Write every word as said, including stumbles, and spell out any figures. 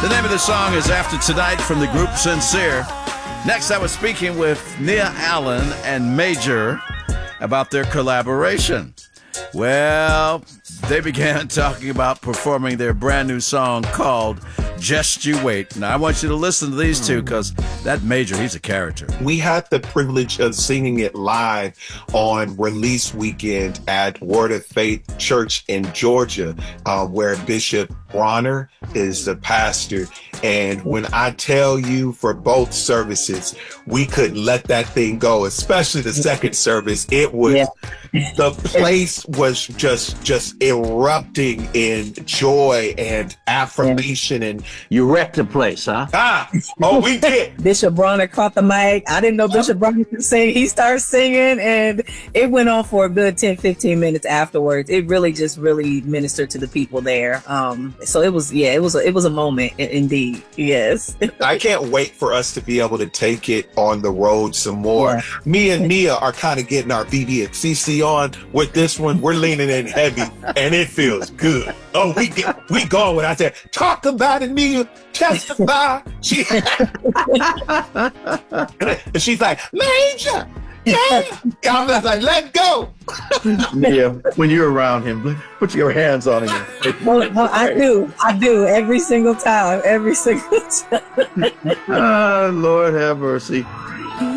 The name of the song is After Tonight from the group Sincere. Next, I was speaking with Nia Allen and Major about their collaboration. Well, they began talking about performing their brand new song called Just You Wait. Now, I want you to listen to these two because that Major, he's a character. We had the privilege of singing it live on release weekend at Word of Faith Church in Georgia, uh, where Bishop Bronner is the pastor. And when I tell you, for both services, we couldn't let that thing go, especially the second service. It was, yeah. The place was just, just erupting in joy and affirmation. And you wrecked the place, huh? Ah, oh, we did. Bishop Bronner caught the mic. I didn't know Bishop Bronner could sing. He started singing, and it went on for a good ten, fifteen minutes afterwards. It really just really ministered to the people there. Um, so it was, yeah, it was, a, it was a moment, indeed. Yes. I can't wait for us to be able to take it on the road some more. Yeah. Me and Nia are kind of getting our B B and C C on with this one. We're leaning in heavy, and it feels good. Oh, we get, we go when I said, talk about it, Nia, testify. She, and she's like, Major, yeah. I'm just like, let go. Yeah, when you're around him, put your hands on him. Well, well, I do. I do every single time. Every single time. Ah, Lord have mercy.